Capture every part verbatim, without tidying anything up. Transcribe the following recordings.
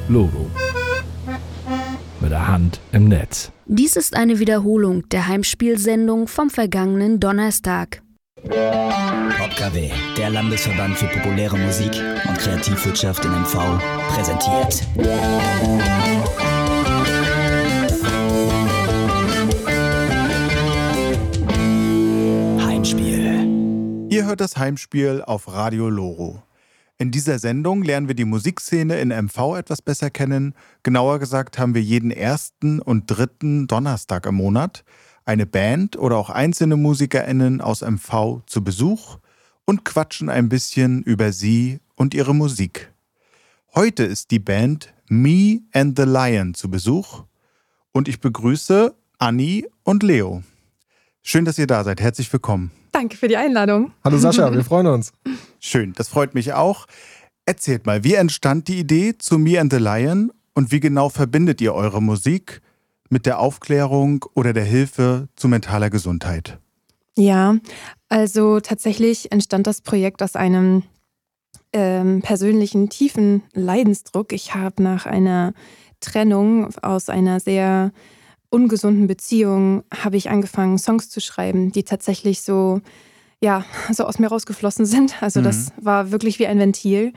Loro. Mit der Hand im Netz. Dies ist eine Wiederholung der Heimspielsendung vom vergangenen Donnerstag. PopKW, der Landesverband für populäre Musik und Kreativwirtschaft in M V, präsentiert. Heimspiel. Ihr hört das Heimspiel auf Radio Loro. In dieser Sendung lernen wir die Musikszene in M V etwas besser kennen. Genauer gesagt haben wir jeden ersten und dritten Donnerstag im Monat eine Band oder auch einzelne MusikerInnen aus M V zu Besuch und quatschen ein bisschen über sie und ihre Musik. Heute ist die Band Me and the Lion zu Besuch und ich begrüße Anni und Leo. Schön, dass ihr da seid. Herzlich willkommen. Danke für die Einladung. Hallo Sascha, wir freuen uns. Schön, das freut mich auch. Erzählt mal, wie entstand die Idee zu Me and the Lion und wie genau verbindet ihr eure Musik mit der Aufklärung oder der Hilfe zu mentaler Gesundheit? Ja, also tatsächlich entstand das Projekt aus einem ähm, persönlichen, tiefen Leidensdruck. Ich habe nach einer Trennung aus einer sehr ungesunden Beziehung habe ich angefangen, Songs zu schreiben, die tatsächlich so, ja, so aus mir rausgeflossen sind. Also mhm. das war wirklich wie ein Ventil.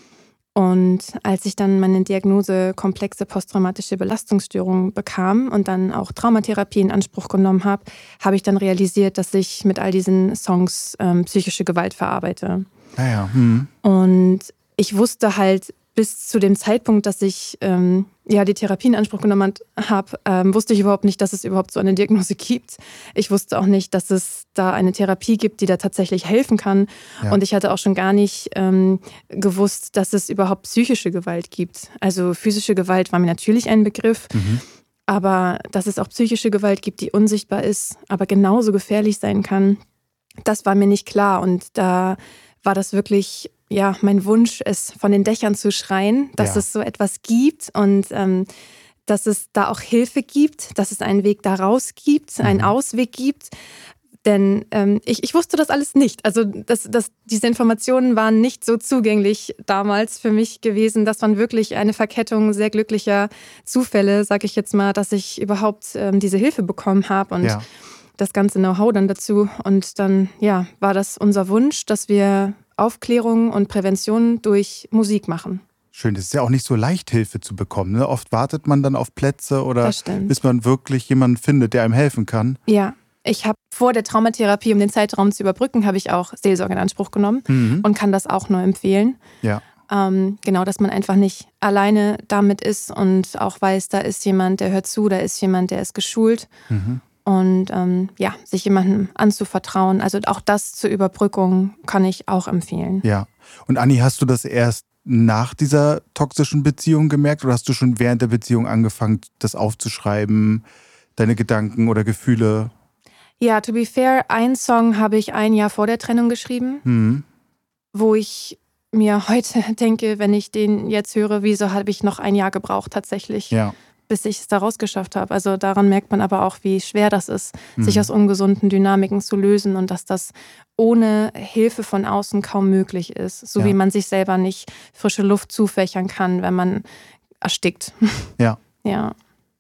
Und als ich dann meine Diagnose komplexe posttraumatische Belastungsstörung bekam und dann auch Traumatherapie in Anspruch genommen habe, habe ich dann realisiert, dass ich mit all diesen Songs ähm, psychische Gewalt verarbeite. Ah ja. Mhm. Und ich wusste halt bis zu dem Zeitpunkt, dass ich ähm, ja, die Therapie in Anspruch genommen habe, ähm, wusste ich überhaupt nicht, dass es überhaupt so eine Diagnose gibt. Ich wusste auch nicht, dass es da eine Therapie gibt, die da tatsächlich helfen kann. Ja. Und ich hatte auch schon gar nicht ähm, gewusst, dass es überhaupt psychische Gewalt gibt. Also physische Gewalt war mir natürlich ein Begriff, mhm. aber dass es auch psychische Gewalt gibt, die unsichtbar ist, aber genauso gefährlich sein kann, das war mir nicht klar. Und da war das wirklich ja, mein Wunsch, es von den Dächern zu schreien, dass ja. es so etwas gibt und ähm, dass es da auch Hilfe gibt, dass es einen Weg da raus gibt, mhm. einen Ausweg gibt. Denn ähm, ich, ich wusste das alles nicht. Also das, das, diese Informationen waren nicht so zugänglich damals für mich gewesen. Das waren wirklich eine Verkettung sehr glücklicher Zufälle, sag ich jetzt mal, dass ich überhaupt ähm, diese Hilfe bekommen habe und ja. das ganze Know-how dann dazu. Und dann ja, war das unser Wunsch, dass wir Aufklärung und Prävention durch Musik machen. Schön, das ist ja auch nicht so leicht, Hilfe zu bekommen. Ne? Oft wartet man dann auf Plätze oder bis man wirklich jemanden findet, der einem helfen kann. Ja, ich habe vor der Traumatherapie, um den Zeitraum zu überbrücken, habe ich auch Seelsorge in Anspruch genommen mhm. und kann das auch nur empfehlen. Ja. Ähm, genau, dass man einfach nicht alleine damit ist und auch weiß, da ist jemand, der hört zu, da ist jemand, der ist geschult. Mhm. Und ähm, ja, sich jemandem anzuvertrauen. Also auch das zur Überbrückung kann ich auch empfehlen. Ja. Und Anni, hast du das erst nach dieser toxischen Beziehung gemerkt oder hast du schon während der Beziehung angefangen, das aufzuschreiben, deine Gedanken oder Gefühle? Ja, to be fair, einen Song habe ich ein Jahr vor der Trennung geschrieben, mhm. wo ich mir heute denke, wenn ich den jetzt höre, wieso habe ich noch ein Jahr gebraucht tatsächlich? Ja. Bis ich es da rausgeschafft habe. Also daran merkt man aber auch, wie schwer das ist, mhm. sich aus ungesunden Dynamiken zu lösen und dass das ohne Hilfe von außen kaum möglich ist. So ja. wie man sich selber nicht frische Luft zufächern kann, wenn man erstickt. Ja. Ja.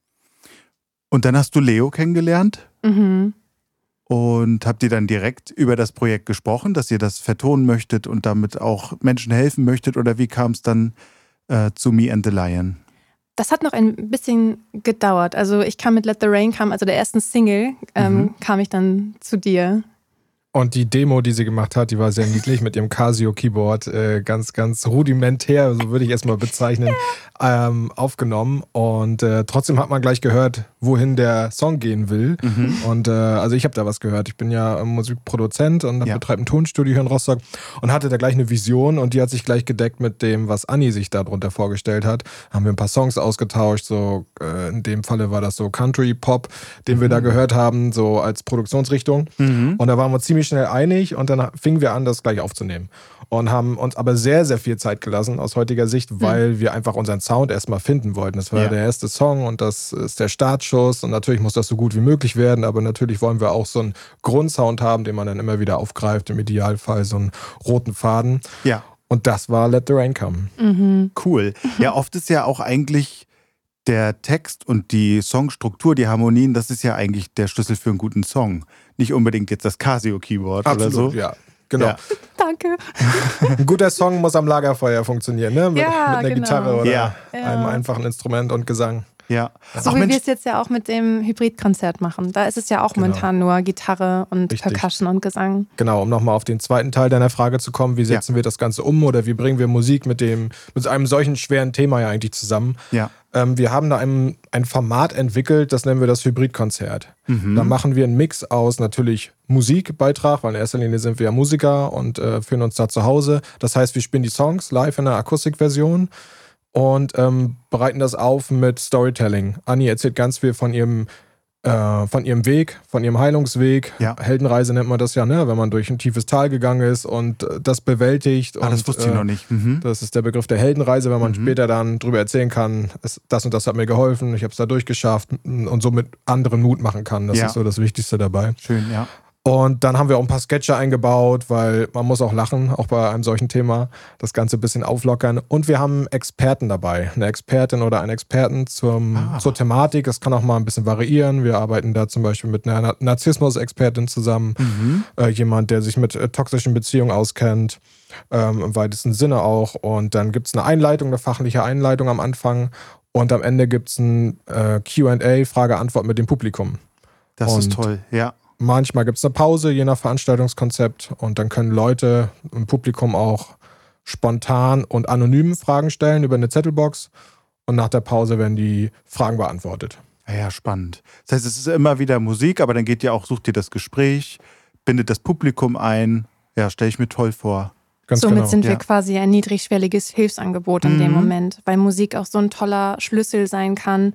Und dann hast du Leo kennengelernt Mhm. und habt ihr dann direkt über das Projekt gesprochen, dass ihr das vertonen möchtet und damit auch Menschen helfen möchtet oder wie kam es dann äh, zu Me and the Lion? Das hat noch ein bisschen gedauert. Also ich kam mit Let the Rain, kam, also der ersten Single, ähm, mhm. kam ich dann zu dir. Und die Demo, die sie gemacht hat, die war sehr niedlich mit ihrem Casio-Keyboard, äh, ganz, ganz rudimentär, so würde ich es mal bezeichnen, ja. ähm, aufgenommen. Und äh, trotzdem hat man gleich gehört, wohin der Song gehen will. Mhm. Und äh, also ich habe da was gehört. Ich bin ja Musikproduzent und ja. betreibe ein Tonstudio hier in Rostock und hatte da gleich eine Vision und die hat sich gleich gedeckt mit dem, was Anni sich darunter vorgestellt hat. Haben wir ein paar Songs ausgetauscht, so äh, in dem Falle war das so Country Pop, den mhm. wir da gehört haben, so als Produktionsrichtung. Mhm. Und da waren wir ziemlich schnell einig und dann fingen wir an, das gleich aufzunehmen. Und haben uns aber sehr, sehr viel Zeit gelassen aus heutiger Sicht, weil mhm. wir einfach unseren Sound erstmal finden wollten. Das war ja. der erste Song und das ist der Startschuss und natürlich muss das so gut wie möglich werden, aber natürlich wollen wir auch so einen Grundsound haben, den man dann immer wieder aufgreift, im Idealfall so einen roten Faden. Ja. Und Und das war Let the Rain Come. Mhm. Cool. Ja, oft ist ja auch eigentlich der Text und die Songstruktur, die Harmonien, das ist ja eigentlich der Schlüssel für einen guten Song. Nicht unbedingt jetzt das Casio-Keyboard oder so. Ja. Genau. Ja. Danke. Ein guter Song muss am Lagerfeuer funktionieren, ne? Mit, Ja, mit einer genau. Gitarre oder Ja. einem einfachen Instrument und Gesang. Ja. So Ach, wie Mensch, wir es jetzt ja auch mit dem Hybridkonzert machen. Da ist es ja auch Genau. momentan nur Gitarre und Richtig. Percussion und Gesang. Genau, um nochmal auf den zweiten Teil deiner Frage zu kommen, wie setzen wir das Ganze um oder wie bringen wir Musik mit dem mit einem solchen schweren Thema ja eigentlich zusammen? Ja. Ähm, wir haben da ein, ein Format entwickelt, das nennen wir das Hybridkonzert. Mhm. Da machen wir einen Mix aus natürlich Musikbeitrag, weil in erster Linie sind wir ja Musiker und äh, fühlen uns da zu Hause. Das heißt, wir spielen die Songs live in der Akustikversion und ähm, bereiten das auf mit Storytelling. Anni erzählt ganz viel von ihrem, äh, von ihrem Weg, von ihrem Heilungsweg. Ja. Heldenreise nennt man das ja, ne? Wenn man durch ein tiefes Tal gegangen ist und äh, das bewältigt. Ah, das und, wusste ich äh, noch nicht. Mhm. Das ist der Begriff der Heldenreise, wenn man Mhm. später dann drüber erzählen kann, es, das und das hat mir geholfen, ich habe es da durchgeschafft und somit anderen Mut machen kann. Das Ja. ist so das Wichtigste dabei. Schön, ja. Und dann haben wir auch ein paar Sketche eingebaut, weil man muss auch lachen, auch bei einem solchen Thema, das Ganze ein bisschen auflockern. Und wir haben Experten dabei, eine Expertin oder einen Experten zum, Ah. zur Thematik. Das kann auch mal ein bisschen variieren. Wir arbeiten da zum Beispiel mit einer Na- Narzissmus-Expertin zusammen, Mhm. äh, jemand, der sich mit äh, toxischen Beziehungen auskennt, ähm, im weitesten Sinne auch. Und dann gibt es eine Einleitung, eine fachliche Einleitung am Anfang. Und am Ende gibt es ein äh, Q and A, Frage-Antwort mit dem Publikum. Das ist Und- toll, ja. Manchmal gibt es eine Pause, je nach Veranstaltungskonzept. Und dann können Leute im Publikum auch spontan und anonym Fragen stellen über eine Zettelbox. Und nach der Pause werden die Fragen beantwortet. Ja, ja, spannend. Das heißt, es ist immer wieder Musik, aber dann geht ihr auch, sucht ihr das Gespräch, bindet das Publikum ein. Ja, stelle ich mir toll vor. Ganz Somit genau. sind wir ja. quasi ein niedrigschwelliges Hilfsangebot in dem Mhm. Moment, weil Musik auch so ein toller Schlüssel sein kann.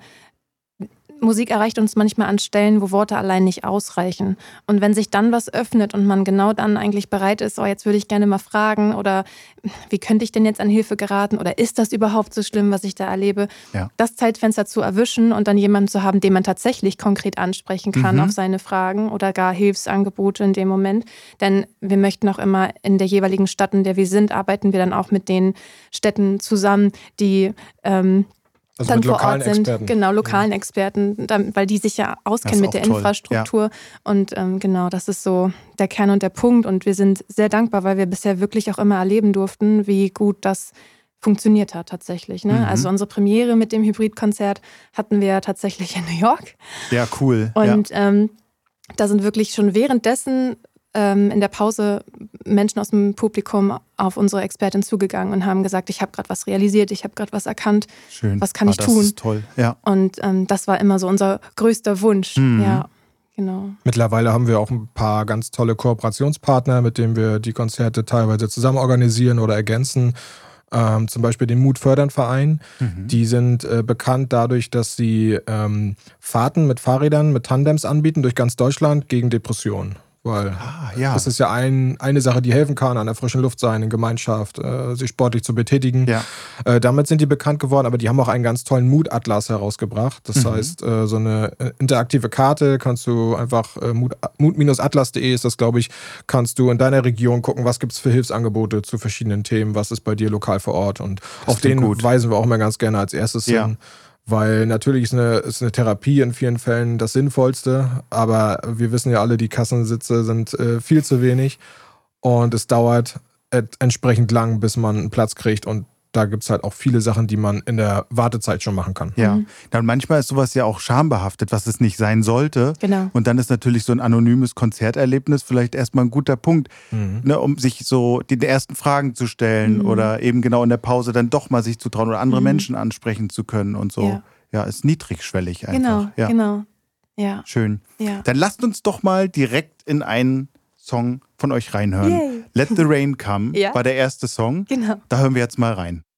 Musik erreicht uns manchmal an Stellen, wo Worte allein nicht ausreichen. Und wenn sich dann was öffnet und man genau dann eigentlich bereit ist, oh, jetzt würde ich gerne mal fragen oder wie könnte ich denn jetzt an Hilfe geraten oder ist das überhaupt so schlimm, was ich da erlebe, Ja. das Zeitfenster zu erwischen und dann jemanden zu haben, den man tatsächlich konkret ansprechen kann Mhm. auf seine Fragen oder gar Hilfsangebote in dem Moment. Denn wir möchten auch immer in der jeweiligen Stadt, in der wir sind, arbeiten wir dann auch mit den Städten zusammen, die ähm, Also dann mit vor lokalen Ort sind. Experten. Genau, lokalen Experten, dann, weil die sich ja auskennen Das mit ist der auch toll, Infrastruktur. Und ähm, genau, das ist so der Kern und der Punkt. Und wir sind sehr dankbar, weil wir bisher wirklich auch immer erleben durften, wie gut das funktioniert hat tatsächlich. Ne? Mhm. Also unsere Premiere mit dem Hybridkonzert hatten wir tatsächlich in New York. Ja, cool. Und ähm, da sind wirklich schon währenddessen ähm, in der Pause Menschen aus dem Publikum auf unsere Expertin zugegangen und haben gesagt, ich habe gerade was realisiert, ich habe gerade was erkannt. ja, schön. was kann Ah, ich das tun? ist toll, ja. Und ähm, das war immer so unser größter Wunsch. Mhm. Ja, genau. Mittlerweile haben wir auch ein paar ganz tolle Kooperationspartner, mit denen wir die Konzerte teilweise zusammen organisieren oder ergänzen. Ähm, zum Beispiel den Mut-Fördern-Verein. Mhm. Die sind äh, bekannt dadurch, dass sie ähm, Fahrten mit Fahrrädern, mit Tandems anbieten durch ganz Deutschland gegen Depressionen. Weil Ah, ja. das ist ja ein, eine Sache, die helfen kann, an der frischen Luft sein, in Gemeinschaft, äh, sich sportlich zu betätigen. Ja. Äh, damit sind die bekannt geworden, aber die haben auch einen ganz tollen Mutatlas herausgebracht. Das Mhm. heißt, äh, so eine äh, interaktive Karte kannst du einfach, äh, mut atlas punkt de ist das, glaube ich, kannst du in deiner Region gucken, was gibt es für Hilfsangebote zu verschiedenen Themen, was ist bei dir lokal vor Ort. Und Das auf klingt den gut. weisen wir auch mal ganz gerne als erstes Ja. hin. Weil natürlich ist eine, ist eine Therapie in vielen Fällen das Sinnvollste, aber wir wissen ja alle, die Kassensitze sind äh, viel zu wenig und es dauert et- entsprechend lang, bis man einen Platz kriegt und da gibt es halt auch viele Sachen, die man in der Wartezeit schon machen kann. Ja. Mhm. Dann manchmal ist sowas ja auch schambehaftet, was es nicht sein sollte. Genau. Und dann ist natürlich so ein anonymes Konzerterlebnis vielleicht erstmal ein guter Punkt, Mhm. ne, um sich so die ersten Fragen zu stellen Mhm. oder eben genau in der Pause dann doch mal sich zu trauen oder andere Mhm. Menschen ansprechen zu können und so. Ja. Ja, ist niedrigschwellig einfach. Genau, ja. genau. Ja, Schön. ja. Dann lasst uns doch mal direkt in einen Song von euch reinhören. Yay. Let the Rain Come Ja. war der erste Song. Genau. Da hören wir jetzt mal rein.